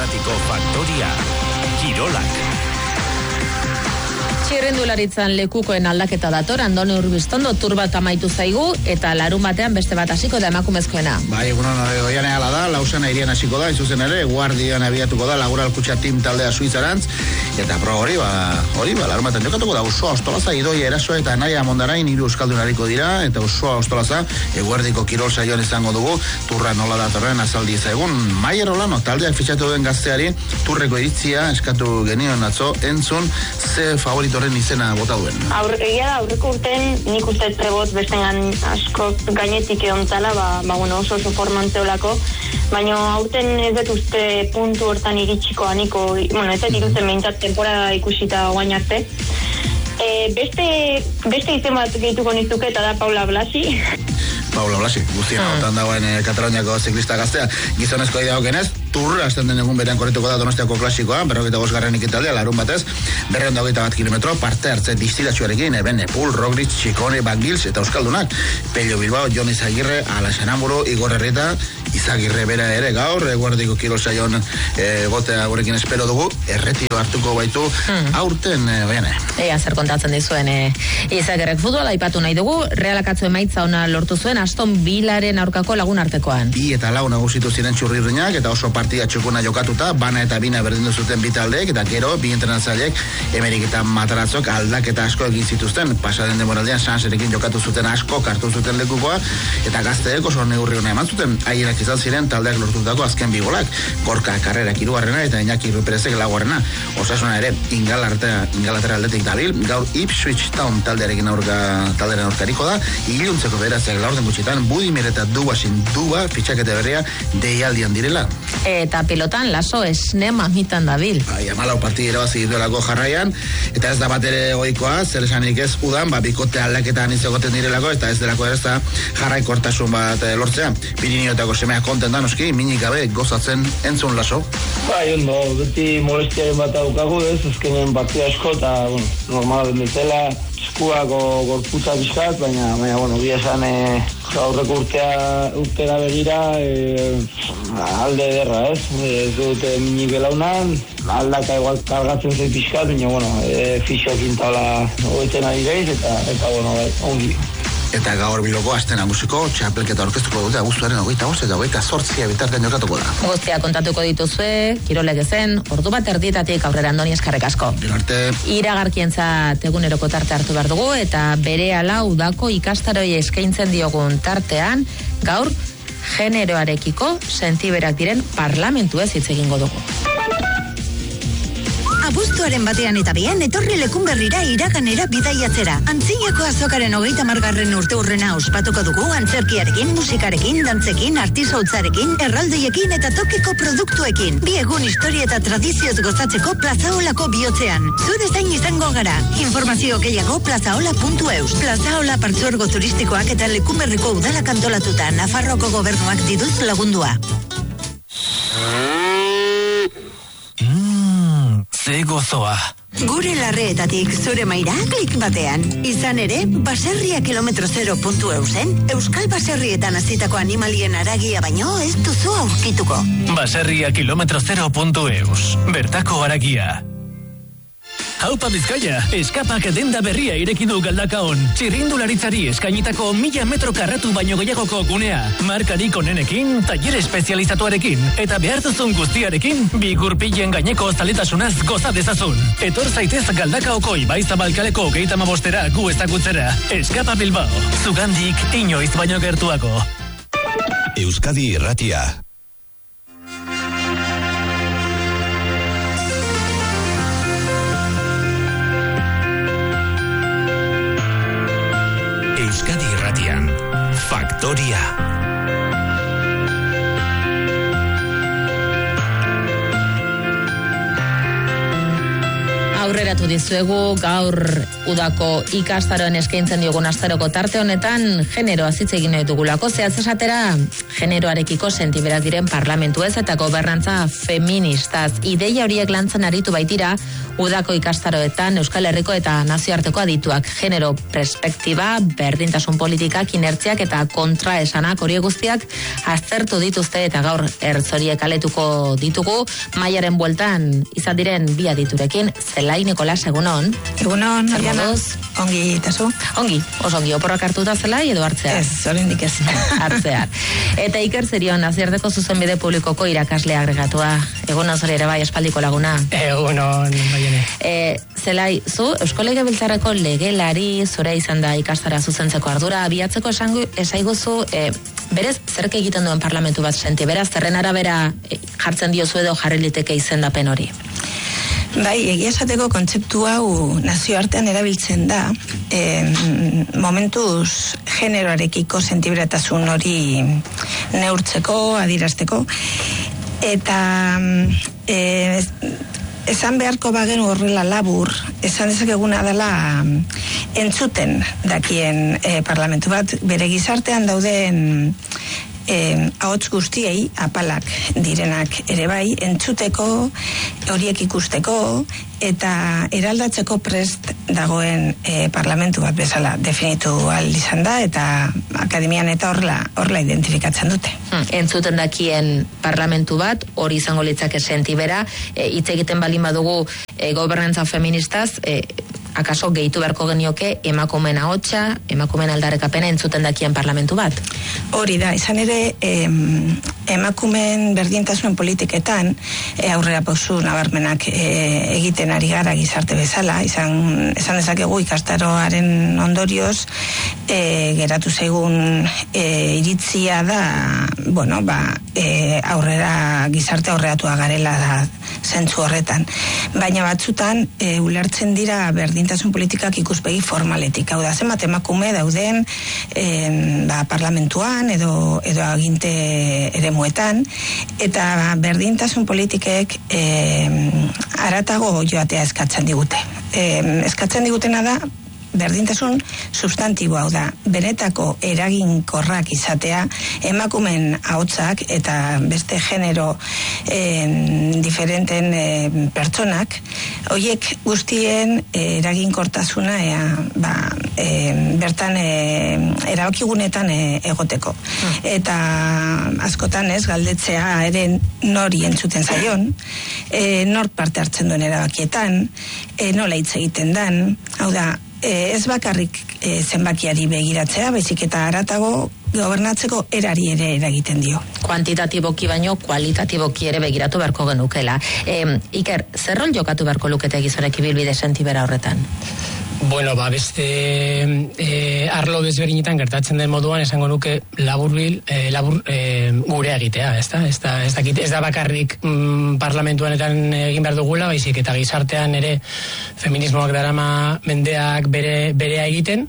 Irratiko Faktoria, Kirolak. Txirrindularitzan lekukoen aldaketa dator, Andoni Urbistondo tur bat amaitu zaigu, eta larun batean beste bat hasiko da emakumezkoena. Bai, egunon oian ala da, Lausana irian hasiko da, izuzen ere, Guardian abiatuko da, Lagural Kutxa Team taldea Suitzarantz, eta pro hori, larun batean jokatuko da, Usoa Ostolaza, Idoia Eraso eta Naia Mondarain hiru euskaldun hariko dira, eta Usoa Ostolaza, Eguerdiko kirol saioan izango dugu, turra nola datorren azaldi egun. Maier Olano, taldeak fitxatu duen gazteari, turreko iritzia eskatu genion atzo, entzun, ze favoritoren izena bota duen. Aurreko urten nik uste trebot bestengan asko gainetik eontzala, oso formanteolako, baina aurten ez dut uste puntu hortan iritsiko aniko, ez dut irutzen behintzat temporada ikusita guain arte. Beste izen bat gehituko nizuke eta da Paula Blasi. Paula Blasi, guztien hautan dagoen Kataloniako ziklista gaztea. Gizonezko idaukenez, turra hasten den egun berean korrituko da Donostiako klasikoa, 45. ikitaldea, larun batez, 221 kilometro, parte hartze distilatxuarekin, Ebene, Pul, Roglic, Txikone, Bangils eta Euskaldunak. Pello Bilbao, Jon Izagirre, Alasan Amburo, Igor Herrita, Izagirre bera ere gaur, Guardiko kirol saion gotea gurekin espero dugu, erretio hartuko baitu, aurten, Ea, zer kontatzen dizuen, Izagirrek futbola aipatu nahi dugu, Realak atzo emaitza ona lortu zuen, Aston Villaren aurkako lagun artekoan. 2 eta 4 nagusitu ziren txurrirrinak, eta oso partida txukuna jokatuta, bana eta bina berdindu zuten bi taldeek, eta gero, bi entrenatzaileek, Emerik eta Mataratzok aldaketa asko egin zituzten, pasaden demoraldean Sanserekin jokatu zuten asko, hartu zuten lekukoa, eta gazteek oso neurri hona eman zuten, aierak izan ziren taldeak lortutako azken bi golak, Gorka Karrerak 3. eta Iñaki Ruperezek 4. Osasuna ere, Ingalaterra aldetik dabil, gaur Ipswich Town taldearen aurkariko da, iluntzeko beratzeak laurden gutxitan, Budimir eta Duba fitxakete berria deialdian direla. Eta pilotan Laso esnema mitan dabil. 14 partida irabazi duelako jarraian, eta ez da bat ere ohikoa, zer esanik ez udan, bikote aldaketan izagoten direlako, eta ez delako ere ez da jarraikortasun bat lortzea. Pirinioetako semea konten da noski, minik gabe gozatzen entzun Laso. Ondo, beti molestiaren bat daukagu, azkenen partida asko, eta normal bezala, eskuako gorputza bizkat, baina bia esan aurreko urtera begira alde ederra, ez dute minik belaunan, aldaka igual kargatzen zen bizkat, baina fisiokin taula hogetzen ari gaiz, eta ongi. Eta gaur Bilboko aste nagusiko txapelketa orkestuko dute abuztuaren 25 eta 28 bitartean jokatuko da. Guztia kontatuko dituzue, kirolek ezen, ordu bat erdietatik aurrera Andoni eskerrik asko. Iragarkientzat eguneroko tarte hartu behar dugu, eta berehala udako ikastaroi eskaintzen diogun tartean, gaur generoarekiko sentiberak diren parlamentuez hitz egingo dugu. Abuztuaren 1 eta 2 etorri Lekunberrira iraganera bidaiatzera. Antzinako azokaren 30. urteurrena ospatuko dugu antzerkiarekin, musikarekin, dantzekin, artisautzarekin, erraldoiekin eta tokiko produktuekin. 2 egun historia eta tradizioz gozatzeko Plazaolako bihotzean. Zure zain izango gara. Informazio gehiago plazaola.eus. Plazaola partzuergo turistikoak eta Lekunberriko udalak antolatuta Nafarroko gobernuak diduz lagundua. Ze gozoa. Gure larreetatik zure maira klik batean. Izan ere, baserria km0.eusen, Euskal Baserrietan hasitako animalien haragia baino ez duzu aurkituko. Baserria km0.eus. Bertako haragia. Haupa Bizkaia, eskapak denda berria ireki du Galdakaon. Txirrindularitzari eskainitako 1000 metro karratu baino gehiagoko gunea. Markarik onenekin, tailer espezializatuarekin, eta behar duzun guztiarekin, bi gurpilen gaineko zaletasunaz goza dezazun. Etor zaitez Galdakaoko Ibaizabalkaleko 35 gu ezagutzera. Eskapa Bilbao, zugandik inoiz baino gertuako. Euskadi Irratia. Euskadi Irratian, Faktoria. Aurreratu dizuegu gaur udako ikastaroen eskaintzen diogun asteroko tarte honetan generoa hitz egin nahi dugulako, zehatz esatera generoarekiko sentiberak diren parlamentu ez eta gobernantza feministaz. Ideia horiek lantzen aritu baitira udako ikastaroetan Euskal Herriko eta nazioarteko adituak. Genero perspektiba, berdintasun politikak, inertziak eta kontraesanak horiek guztiak aztertu dituzte eta gaur ertzoriek aletuko ditugu. Maiaren bueltan izan diren bi aditurekin. Zelai Nikolas, egunon. Egunon, Ariana. Ongi, tasu? Ongi, oso ongi. Oporrak hartuta Zelai edo hartzear? Ez, oraindik ez. Hartzear. Eta Iker Zerion, nazioarteko zuzenbide publikoko irakasle agregatua. Egunon zori ere bai, espaldiko laguna. Egunon, baiene. Zelai, zu Eusko Legebiltzarreko legelari zure izan da ikastara zuzentzeko ardura abiatzeko esaiguzu, berez, zerke egiten duen parlamentu bat senti, beraz, zerren arabera jartzen diozu edo jarri liteke izendapen hori? Bai, egia esateko kontzeptu hau nazioartean erabiltzen da, momentuz generoarekiko sentiberatasun hori neurtzeko, adierazteko, eta esan beharko bagenu horrela labur, esan dezakeguna dela entzuten dakien parlamentu bat, bere gizartean dauden ahots guztiei apalak direnak ere bai, entzuteko, horiek ikusteko eta eraldatzeko prest dagoen parlamentu bat bezala definitu ahal izan da eta akademian eta horrela identifikatzen dute. Entzuten dakien parlamentu bat, hori izango litzake sentibera, hitz egiten baldin badugu gobernantza feministaz, akaso gehitu beharko genioke emakumeen ahotsa, emakumeen aldarrekapena entzuten dakien parlamentu bat? Hori da, izan ere emakumeen berdintasunen politiketan aurrera pausu nabarmenak egiten ari gara gizarte bezala, esan dezakegu ikastaroaren ondorioz geratu zaigun iritzia da, bueno, aurrera gizarte aurreratua garela da zentzu horretan. Baina batzutan ulertzen dira berdintasun politikak ikuspegi formaletik. Hau da, zenbat emakume dauden parlamentuan edo aginte eremuetan, eta berdintasun politikek haratago joatea eskatzen digute. Eskatzen digutena da berdintasun substantibo, hau da, benetako eraginkorrak izatea emakumeen ahotsak eta beste genero diferenten pertsonak, horiek guztien eraginkortasuna bertan erabakigunetan egoteko. Eta askotan ez, galdetzea ere nori entzuten zaion, nor parte hartzen duen erabakietan, nola hitz egiten dan, hau da, ez bakarrik zenbakiari begiratzea, baizik eta haratago gobernatzeko erari ere eragiten dio. Kuantitatiboki baino kualitatiboki ere begiratu beharko genukela. Iker, zer rol jokatu beharko lukete gizorek ibilbide sentibera horretan? Bueno, beste arlo desberdinetan gertatzen den moduan esango nuke labur gure egitea, ez da bakarrik parlamentuanetan egin behar dugula, baizik eta gizartean ere feminismoak darama mendeak berea egiten,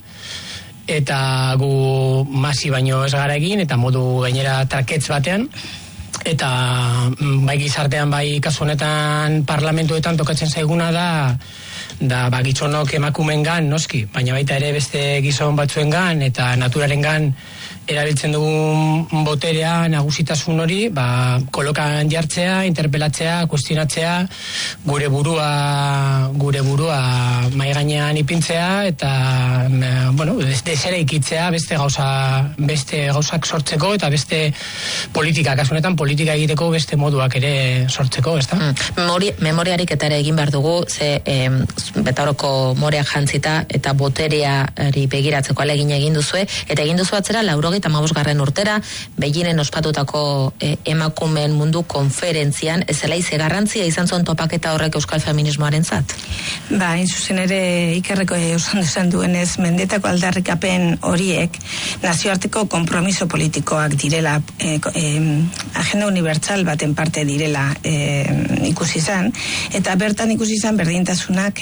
eta gu masi baino ez gara egin, eta modu gainera traketz batean, eta bai gizartean, bai kasu honetan parlamentuetan tokatzen zaiguna da gizonok emakumeengan noski, baina baita ere beste gizon batzuengan eta naturarengan erabiltzen dugun boterea, nagusitasun hori, kolokan jartzea, interpelatzea, kuestionatzea, gure burua mai gainean ipintzea eta desera ikitzea beste gauzak sortzeko eta beste politika, kasu honetan politika egiteko beste moduak ere sortzeko, ezta? Memoriarik eta ere egin behar dugu, ze betauroko moreak jantzita eta botereari begiratzeko alegin egin duzue, eta egin duzu atzera 95. urtera Beijingen ospatutako emakumeen mundu konferentzian, ez zela ize garrantzia izan zuen topaketa horrek euskal feminismoaren zat? Hain zuzen ere Ikerreko esan duenez, mendetako aldarrikapen horiek nazioarteko konpromiso politikoak direla, agenda unibertsal baten parte direla ikusi izan, eta bertan ikusi izan berdintasunak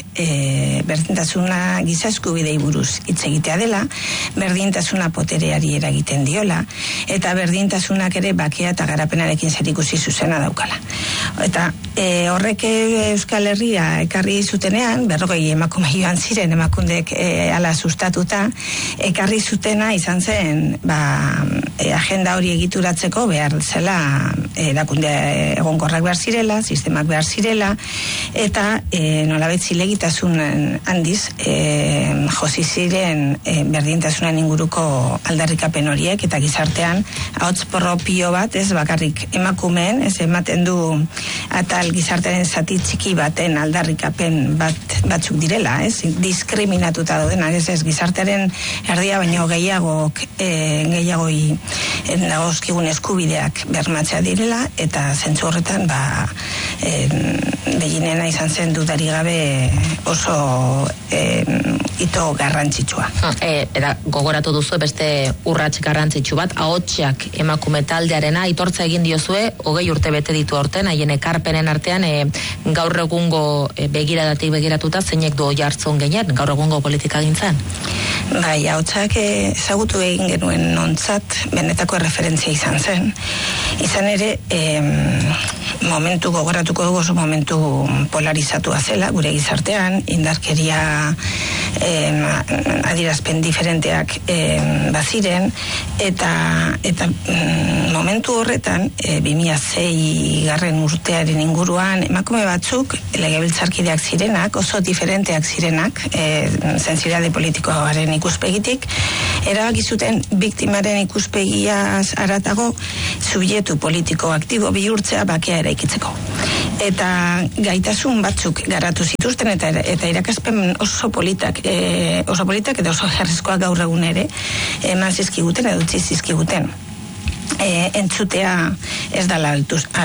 berdintasuna giza eskubidei buruz hitz egitea dela, berdintasuna potereari eragiten diola, eta berdintasunak ere bakea eta garapenarekin zerikusi zuzena daukala. Eta horrek Euskal Herria ekarri zutenean, 40 emakume joan ziren emakundek ala sustatuta, ekarri zutena izan zen agenda hori egituratzeko behar zela erakunde egonkorrak behar zirela, sistemak behar zirela, eta nolabait zilegitasun handiz josi ziren berdintasunan inguruko aldarrikapen horiek, eta gizartean ahots propio bat, ez bakarrik emakumeen, ez ematen du atal gizartearen zati txiki baten aldarrikapen batzuk direla, ez diskriminatuta daudena, ez gizartearen erdia baino gehiagoi dagozkigun eskubideak bermatzea direla, eta zentzu horretan beginena izan zen dudari gabe oso hito garrantzitsua. Eta gogoratu duzu beste urrats garrantzitsu bat, ahotsak emakume taldearena aitortza egin diozue, 20 urte bete ditu horten, haien ekarpenen artean gaur egungo begiradatik begiratuta zeinek du jartzen gehien gaur egungo politika gintzan? Bai, ahotsak ezagutu egin genuen nontzat benetako referentzia izan zen. Izan ere, momentu gogoratuko dugu oso momentu polarizatua zela gure gizartean, indarkeria adierazpen diferenteak baziren, eta momentu horretan 2006 garren urtearen inguruan emakume batzuk legebiltzarkideak zirenak, oso diferenteak zirenak, sentsibilitate politikoaren ikuspegitik, erabaki zuten biktimaren ikuspegiaz haratago subjektu politiko aktibo bihurtzea bakea eraikitzeko. Eta gaitasun batzuk garatu zituzten eta irakaspen oso politak eta oso jarrizkoak gaur egun ere eman zizkiguten edo utzi zizkiguten. Entzutea ez dela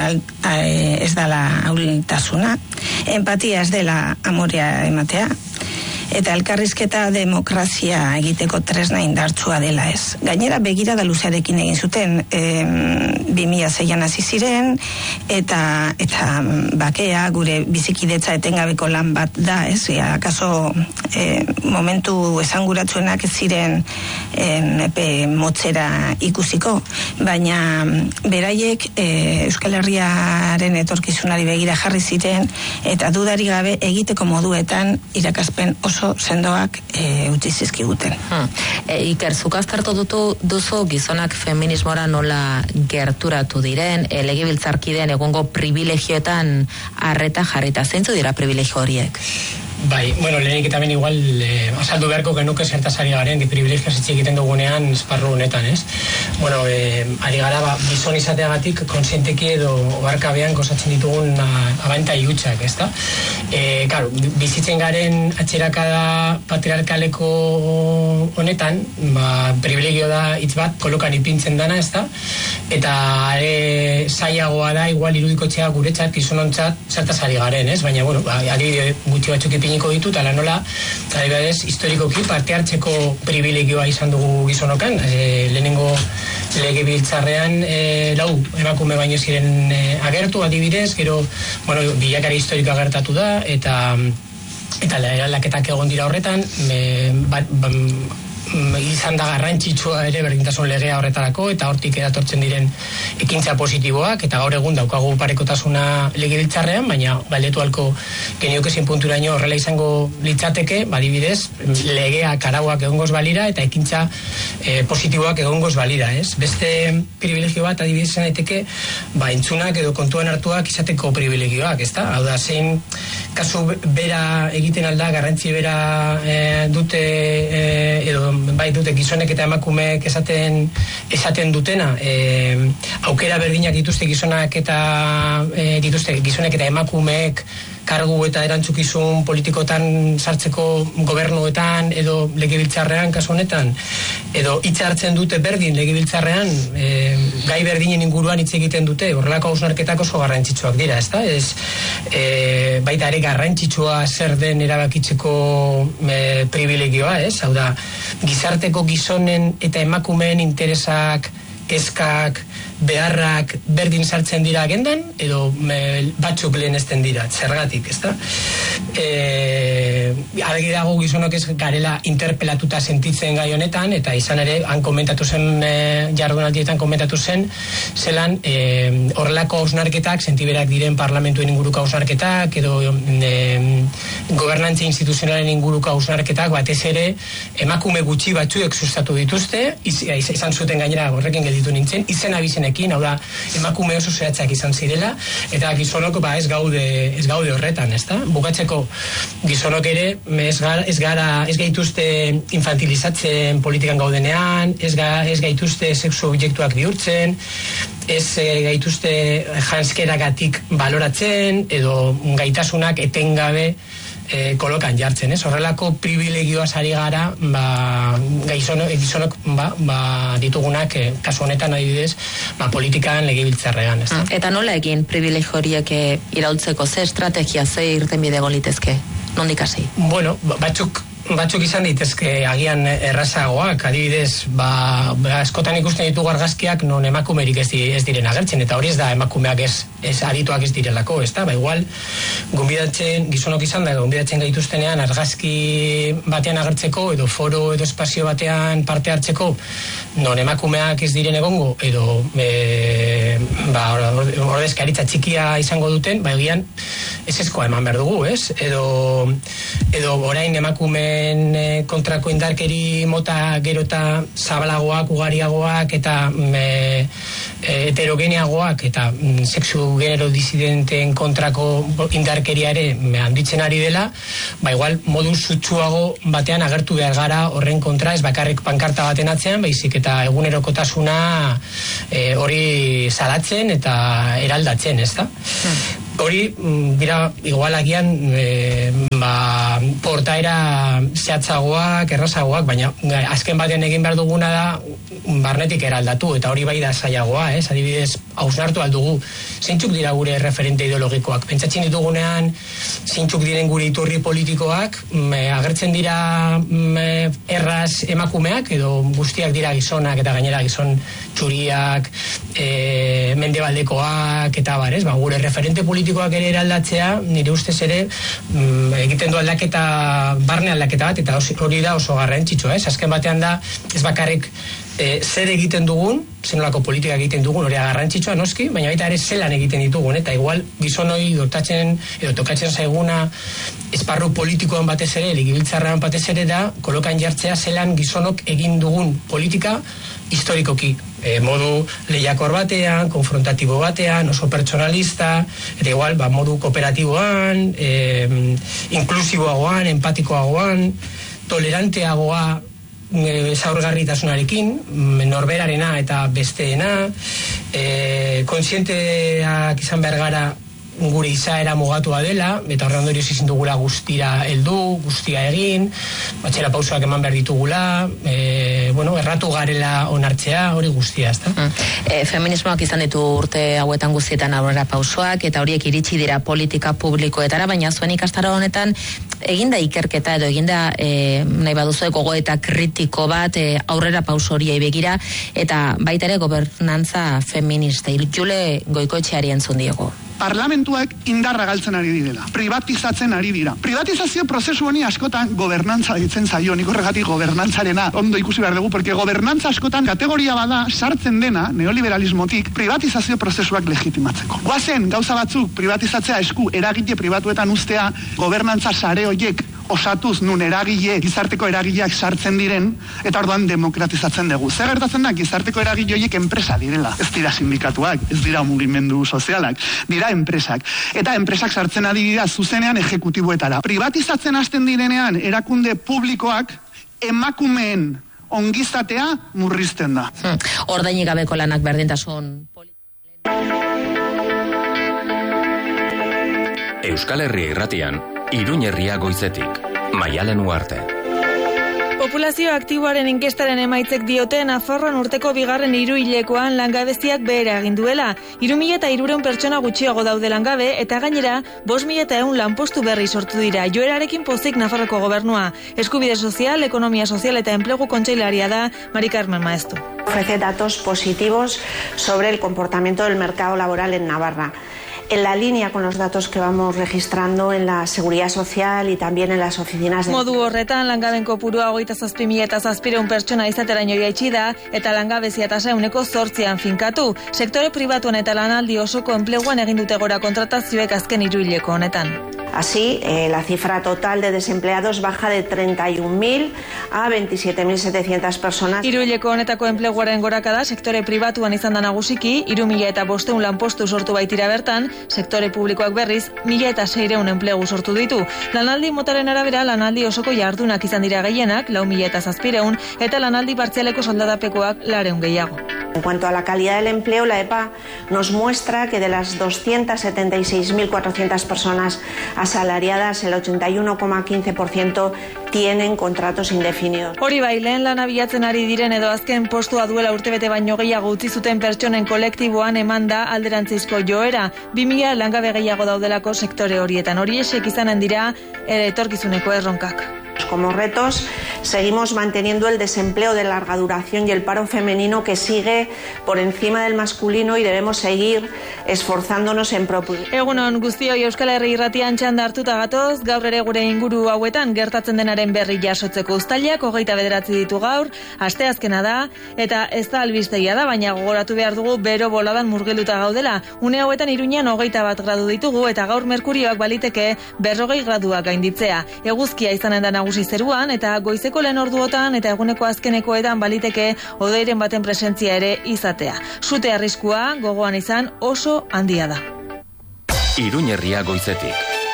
ahultasuna, empatia ez dela amorea ematea, eta elkarrizketa demokrazia egiteko tresna indartsua dela ez. Gainera begirada luzearekin egin zuten 2006an hasi ziren, eta bakea gure bizikidetza etengabeko lan bat da, ez? Akaso momentu esanguratsuenak ez ziren epe motzera ikusiko, baina beraiek Euskal Herriaren etorkizunari begira jarri ziren, eta dudari gabe egiteko moduetan irakaspen oso sendoak utzi zizkiguten. Iker, zuk aztertu duzu gizonak feminismora nola gerturatu diren, legebiltzarkideen egongo privilegioetan arreta jarrita, zeintzu dira privilegio horiek? Bai, bueno, lehenik eta ben igual azaldu beharko genuke zertazari garen, privilegioz hitz egiten dugunean esparru honetan, ez? Bueno, ari gara, gizon izateagatik konsienteki edo oharkabean gozatzen ditugun abantai hutsak, ez da? Claro, bizitzen garen atxerakada patriarkaleko honetan, privilegio da hitz bat kolokan ipintzen dana, ez da? Eta zailagoa da, igual irudikotzea guretzat, gizonontzat, zertazari garen, ez? Baina, bueno, adibide gutxi batzuk ipiniko ditut, ala nola, adibidez, historikoki parte hartzeko privilegioa izan dugu gizonokan, lehenengo legebiltzarrean 4 emakume baino ziren agertu, adibidez, gero, bueno, bilakari historikoa gertatu da, eta aldaketak egon dira horretan, izan da garrantzitsua ere berdintasun legea horretarako, eta hortik edatortzen diren ekintza positiboak, eta gaur egun daukagu parekotasuna legebiltzarrean, baina galdetu halko genioke zein punturaino horrela izango litzateke, adibidez, legeak arauak egongoz balira, eta ekintza positiboak egongoz balira, ez? Beste privilegio bat adibidez zen daiteke, entzunak edo kontuan hartuak izateko privilegioak, ezta? Hau da, zein kasu bera egiten alda, garrantzi bera dute edo dute gizonek eta emakumeek esaten dutena, aukera berdinak dituzte gizonek eta emakumeek kargu eta erantzukizun politikotan sartzeko gobernuetan edo legebiltzarrean kasu honetan, edo hitz hartzen dute berdin legebiltzarrean, gai berdinen inguruan hitz egiten dute, horrelako hausnarketak oso garrantzitsuak dira, ezta? Baita ere garrantzitsua zer den erabakitzeko privilegioa, ez? Hau da, gizarteko gizonen eta emakumeen interesak, kezkak, beharrak berdin sartzen dira agendan, edo batzuk lehenesten dira, zergatik, ezta? argi dago gizonok ez garela interpelatuta sentitzen gai honetan, eta izan ere, han komentatu zen, jardunaldietan komentatu zen, zelan horrelako hausnarketak, sentiberak diren parlamentuen inguruko hausnarketak, edo gobernantza instituzionalen inguruko hausnarketak, batez ere, emakume gutxi batzuek sustatu dituzte, izan zuten gainera horrekin gelditu nintzen, izen abizenekin, hau da, emakume oso zehatzak izan zirela, eta gizonok ez gaude horretan, ezta? Bukatzeko gizonok ere ez gaituzte infantilizatzen politikan gaudenean, ez gaituzte sexu objektuak bihurtzen, ez gaituzte janskeragatik baloratzen, edo gaitasunak etengabe kolokan jartzen, ez? Horrelako privilegioaz ari gara, gizonok ditugunak, kasu honetan adibidez, politikan legebiltzarrean, ez da? Eta nola egin privilegio horiek iraultzeko, ze estrategia, ze irtenbide litezke? Nondik hasi? Bueno, batzuk izan ditezke agian errazagoak, adibidez, askotan ikusten ditugu argazkiak non emakumerik ez diren agertzen, eta hori ez da emakumeak ez adituak ez direlako, ez da? Igual, gizonok izan da, gonbidatzen gaituztenean argazki batean agertzeko, edo foro edo espazio batean parte hartzeko, non emakumeak ez diren egongo, edo ordezkaritza txikia izango duten, egian ez ezkoa eman behar dugu, ez? Edo orain emakume kontrako indarkeri mota gerota zabalagoak, ugariagoak eta heterogeneagoak eta sexu genero disidenteen kontrako indarkeria ere handitzen ari dela, igual modu sutsuago batean agertu behar gara horren kontra, ez bakarrik pankarta baten atzean, baizik eta egunerokotasuna hori salatzen eta eraldatzen, ez da? Hori, dira, igualagian portaera zehatzagoak, errazagoak, baina azken batean egin behar duguna da barnetik eraldatu, eta hori bai da zailagoa, ez? Adibidez, hausnartu aldugu, zeintzuk dira gure referente ideologikoak? Pentsatzen ditugunean, zeintzuk diren gure iturri politikoak, agertzen dira erraz emakumeak, edo guztiak dira gizonak, eta gainera gizon txuriak, mendebaldekoak, eta barez, gure referente politikoak ere eraldatzea, nire ustez ere, egiten du barne aldaketa bat, eta hori da oso garrantzitsua, ez? Azken batean da, ez bakarrik zer egiten dugun, zenolako politika egiten dugun, hori garrantzitsua noski, baina baita ere zelan egiten ditugun, eta igual gizonoi tokatzen zaiguna esparru politikoan batez ere, legebiltzarrean batez ere da, kolokan jartzea zelan gizonok egin dugun politika historikoki, modu lehiakor batean, konfrontatibo batean, oso pertsonalista, eta igual modu kooperatiboan, inklusiboagoan, empatikoagoan, toleranteagoa zaurgarritasunarekin, norberarena eta besteena, kontzienteak izan behar gara gure izaera mugatua dela, eta horren ondorioz ezin dugula guztira heldu, guztia egin, batxera pausoak eman behar ditugula, erratu garela onartzea, hori guztia, ezta? Feminismoak izan ditu urte hauetan guztietan aurrera pausoak, eta horiek iritsi dira politika publikoetara, baina zuen ikastaro honetan eginda ikerketa edo eginda nahi baduzu gogoeta kritiko bat aurrera pauso horiei begira, eta baita ere gobernantza feminista. Jule Goikoetxeari entzun diogu. Parlamentuak indarra galtzen ari direla, privatizatzen ari dira. Privatizazio prozesu honi askotan gobernantza ditzen zaio, nik horregatik gobernantzarena ondo ikusi behar dugu, porque gobernantza askotan kategoria bada sartzen dena neoliberalismotik privatizazio prozesuak legitimatzeko. Goazen gauza batzuk privatizatzea esku eragile pribatuetan ustea, gobernantza sare horiek osatuz nun gizarteko eragileak sartzen diren, eta orduan demokratizatzen dugu. Zer gertatzen da, gizarteko eragile horiek enpresa direla. Ez dira sindikatuak, ez dira mugimendu sozialak, dira enpresak. Eta enpresak sartzen ari dira zuzenean ejekutiboetara. Privatizatzen hasten direnean erakunde publikoak emakumeen ongizatea murrizten da. Ordainik gabeko lanak berdintasun. Euskal Herria Irratian, Iruñ Herria Goizetik, Maialen Uarte. Populazio aktiboaren inkestaren emaitzek diote Nafarroan urteko bigarren hiruhilekoan langabeziak behera egin duela. 3.300 pertsona gutxiago daude langabe eta gainera 5.100 lanpostu berri sortu dira. Joerarekin pozik Nafarroko gobernua. Eskubide sozial, ekonomia sozial eta enplegu kontseilaria da Mari Carmen Maeztu. Ofrece datos positivos sobre el comportamiento del mercado laboral en Navarra. en la línea con los datos que vamos registrando en la Seguridad Social y también en las oficinas de... Modu horretan, langaben kopurua 27.700 pertsona izateraino jaitsi da, eta langabezia tasa 8%an finkatu. Sektore pribatuan eta lanaldi osoko enpleguan egin dute gora kontratazioek azken hiruhileko honetan. Así, la cifra total de desempleados baja de 31.000 a 27.700 personas. Hiruhileko honetako enpleguaren gorakada sektore pribatuan izan da nagusiki, 3.500 lanpostu sortu baitira bertan, sektore publikoak berriz 1.600 enplegu sortu ditu. Lanaldi motaren arabera lanaldi osoko jardunak izan dira gehienak, 4.700, eta lanaldi partzialeko soldadapekoak 400 gehiago. En cuanto a la calidad del empleo, la EPA nos muestra que de las 276.400 personas asalariadas, el 81,15% tienen contratos indefinidos. Hori bai, lehen lana bilatzen ari diren edo azken postua duela urtebete baino gehiago utzi zuten pertsonen kolektiboan eman da alderantzizko joera. 2.000 langabe gehiago daudelako sektore horietan. Horiexek izanen dira etorkizuneko erronkak. Como retos, seguimos manteniendo el desempleo de larga duración y el paro femenino que sigue por encima del masculino y debemos seguir esforzándonos en propulsar. Egunon guztioi Euskal Herri Irratian txanda hartuta gatoz, gaur ere gure inguru hauetan gertatzen denaren berri jasotzeko uztailak 29 ditu gaur, asteazkena da, eta ez da albistegia da, baina gogoratu behar dugu bero boladan murgilduta gaudela. Une hauetan Iruñan 21 gradu ditugu eta gaur merkurioak baliteke 40 graduak gainditzea. Eguzkia izanen da nagusi zeruan eta goizeko lehen orduotan eta eguneko azkenekoetan baliteke hodeiren baten presentzia ere izatea. Sute arriskua gogoan izan oso handia da. Iruña herria goizetik.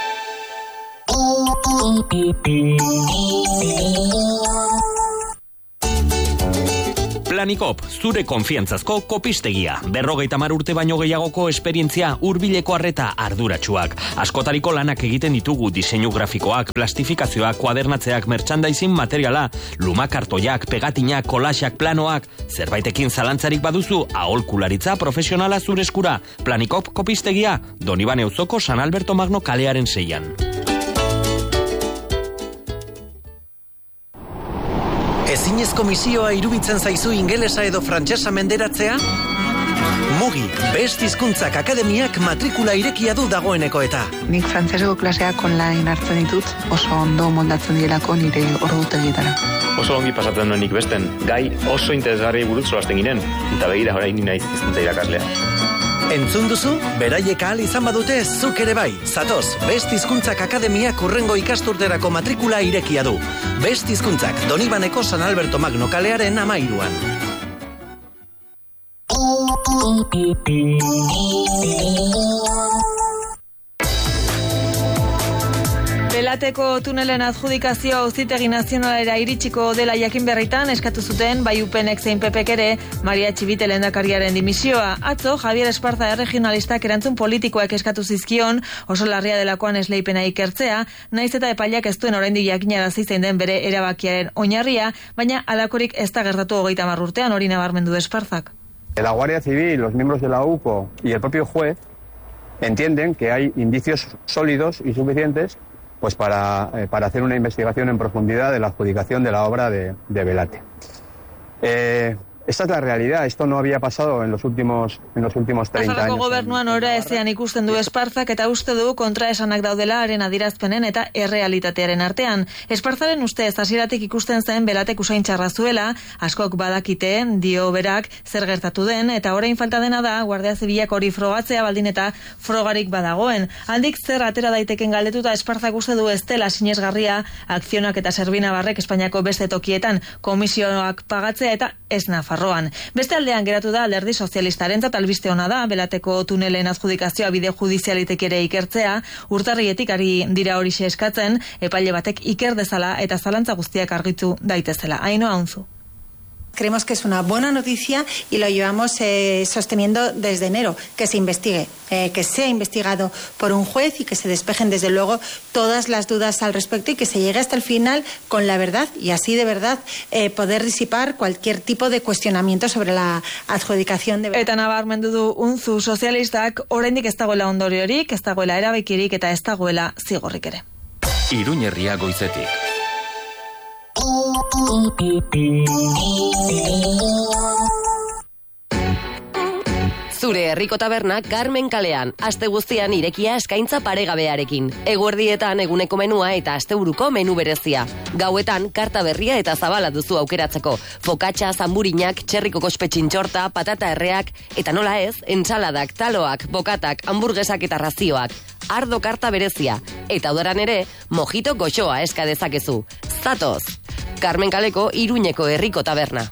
Planikop, zure konfiantzazko kopistegia. 50 urte baino gehiagoko esperientzia, hurbileko arreta arduratsuak. Askotariko lanak egiten ditugu diseinu grafikoak, plastifikazioak, kuadernatzeak, merchandising materiala, lumakartoiak, pegatinak, kolaxak, planoak. Zerbaitekin zalantzarik baduzu, aholkularitza profesionala zure eskura. Planikop kopistegia, Donibane auzoko San Alberto Magno kalearen 6an. Ezinezko misioa iruditzen zaizu ingelesa edo frantsesa menderatzea? Mugi, Best Hizkuntzak Akademiak matrikula irekia du dagoeneko eta. Nik frantseseko klaseak online hartzen ditut, oso ondo moldatzen dielako nire ordutegietara. Oso ongi pasatzen duen nik besten, gai oso interesgarri buruz solasten ginen, eta begira orain ni naiz hizkuntza irakaslea. Entzun duzu, beraiek ahal izan badute zuk ere bai. Zatoz, Best Hizkuntzak Akademiak hurrengo ikasturterako matrikula irekia du. Best Hizkuntzak Donibaneko San Alberto Magno kalearen 13an. Belateko tunelen adjudikazio auzitegi nazionalera iritsiko dela jakin berritan eskatu zuten bai UPNek zein PPek ere Maria Txibite lehendakariaren dimisioa. Atzo Javier Esparza erregionalistak erantzun politikoak eskatu zizkion oso larria delakoan esleipena ikertzea, naiz eta epaileak ez duen oraindik jakinarazi zein den bere erabakiaren oinarria, baina halakorik ez da gertatu 30 urtean, hori nabarmendu du Esparzak. La Guardia Civil, los miembros de la UCO y el propio juez entienden que hay indicios sólidos y suficientes pues para hacer una investigación en profundidad de la adjudicación de la obra de Belate. Esta es la realidad, esto no había pasado en los últimos 30 años. Azarako gobernuan ora ezean ikusten du Esparzak eta uste du kontraesanak daudela haren adierazpenen eta errealitatearen artean. Esparzaren ustez hasieratik ikusten zen Belatek usain txarra zuela, askok badakite, dio berak, zer gertatu den, eta orain falta dena da Guardia Zibilak hori frogatzea baldin eta frogarik badagoen. Handik zer atera daiteken galdetuta Esparzak uste du ez dela sinesgarria Akzionak eta Servina Barrek Espainiako beste tokietan komisioak pagatzea eta ez Nafarroan. Beste aldean geratu da Alderdi Sozialistarentzat albiste ona da Belateko tunelen adjudikazioa bide judizialitek ere ikertzea, urtarrietik ari dira horixe eskatzen, epaile batek iker dezala eta zalantza guztiak argitu daitezela. Ainhoa Unzu. Creemos que es una buena noticia y lo llevamos sosteniendo desde enero, que se investigue, que sea investigado por un juez y que se despejen desde luego todas las dudas al respecto y que se llegue hasta el final con la verdad y así de verdad poder disipar cualquier tipo de cuestionamiento sobre la adjudicación de... Eta nabarmendu du Unzu sozialistak oraindik ez dagoela ondoriorik, ez dagoela erabakirik eta ez dagoela zigorrik ere. Iruña herria goizetik. Zure herriko taberna Carmen kalean, aste guztian irekia eskaintza paregabearekin. Eguerdietan eguneko menua eta asteburuko menu berezia. Gauetan karta berria eta zabala duzu aukeratzeko. Fokatxa, zamburinak, txerriko kospetxintxorta, patata erreak, eta nola ez, entsaladak, taloak, bokatak, hamburguesak eta razioak. Ardo karta berezia. Eta udaran ere, mojito goxoa eska dezakezu. Zatoz! Carmen kaleko Iruñeko herriko taberna.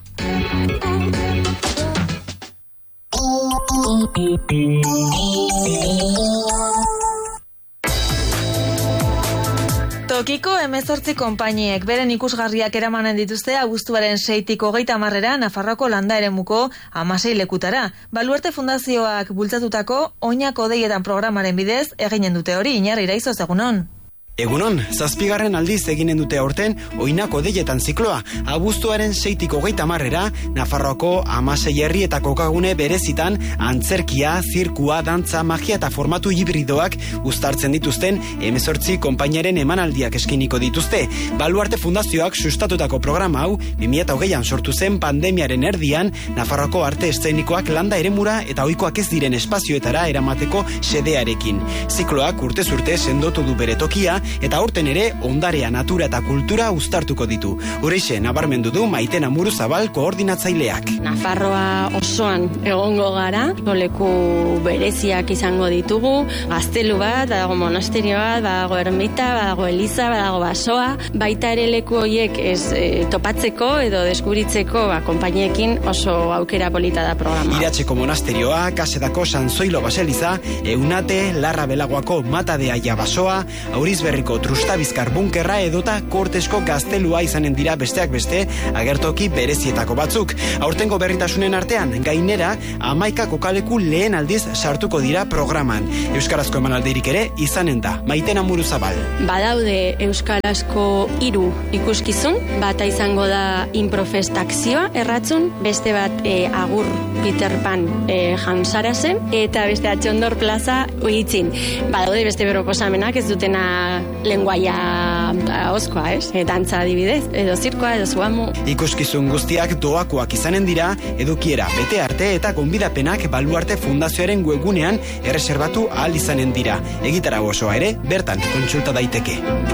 Tokiko 18 konpainiek beren ikusgarriak eramanen dituzte abuztuaren 6tik 30 Nafarroako landa eremuko 16 lekutara. Baluarte Fundazioak bultzatutako Oinako Deietan programaren bidez eginen dute hori. Iñarri Iraizoz, egunon. Egunon, 7. aldiz eginen dute aurten Oinako Deietan zikloa. Abuztuaren 6tik 30 Nafarroako 16 herri eta kokagune berezitan antzerkia, zirkua, dantza, magia eta formatu hibridoak uztartzen dituzten 18 konpainiaren emanaldiak eskiniko dituzte. Baluarte Fundazioak sustatutako programa hau 2020an sortu zen pandemiaren erdian Nafarroako arte eszenikoak landa eremura eta ohikoak ez diren espazioetara eramateko xedearekin. Zikloak urtez urte sendotu du bere tokia eta aurten ere ondarea, natura eta kultura uztartuko ditu. Horixe nabarmendu du Maiten Amuruzabal koordinatzaileak. Nafarroa osoan egongo gara, leku bereziak izango ditugu, gaztelu bat, badago monasterio bat, badago ermita, badago eliza, badago basoa, baita ere leku horiek topatzeko edo deskubritzeko konpainiekin oso aukera polita da programa. Iratzeko monasterioa, Kasedako San Zoilo baseliza, Eunate, Larra Belagoako Matadea ja basoa, Aurizberriko Trustabizkar bunkerra edota Kortesko gaztelua izanen dira besteak beste agertoki berezietako batzuk. Aurtengo berritasunen artean, gainera, 11 kokaleku lehen aldiz sartuko dira programan. Euskarazko emanaldirik ere izanen da. Maiten Amuruzabal. Badaude euskarazko 3 ikuskizun, bata izango da Improfest akzioa erratzun, beste bat Agur Peter Pan Jansarazen, eta beste Atxondor Plaza uitzin. Badaude beste beroposamenak ez dutena lenguaia oskoa, dantza adibidez, edo zirkoa, edo zuamu. Ikuskizun guztiak doakoak izanen dira, edukiera bete arte eta gonbidapenak Baluarte Fundazioaren webgunean erreserbatu ahal izanen dira. Egitarau osoa ere, bertan kontsulta daiteke.